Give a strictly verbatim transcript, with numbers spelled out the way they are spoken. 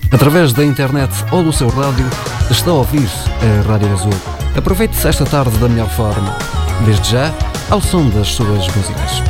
através da internet ou do seu rádio, está a ouvir a Rádio Azul. Aproveite-se esta tarde da melhor forma, desde já, ao som das suas músicas.